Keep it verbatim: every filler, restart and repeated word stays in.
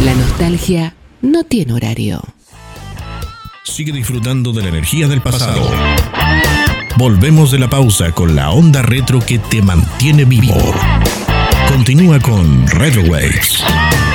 La nostalgia no tiene horario. Sigue disfrutando de la energía del pasado. Volvemos de la pausa con la onda retro que te mantiene vivo. Continúa con Retro Waves.